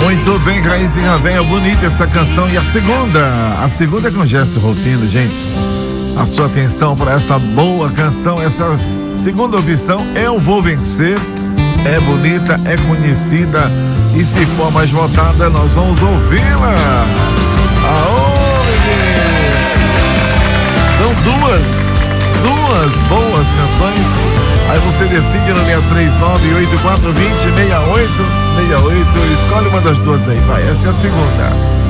Muito bem, Raizinha Véia, bonita essa canção. E a segunda é com Gerson Rufino, gente. A sua atenção para essa boa canção, essa segunda opção, Eu Vou Vencer. É bonita, é conhecida e se for mais votada, nós vamos ouvi-la. São duas boas canções. Aí você decide no 639-8420-6868. Escolhe uma das duas aí, vai. Essa é a segunda.